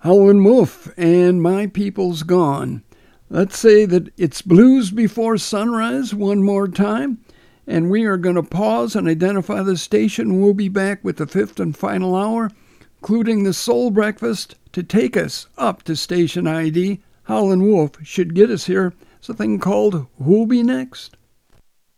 Howlin' Wolf and My People's Gone. Let's say that it's Blues Before Sunrise one more time, and we are going to pause and identify the station. We'll be back with the fifth and final hour, including the Soul Breakfast, to take us up to station ID. Howlin' Wolf should get us here. It's a thing called Who'll Be Next?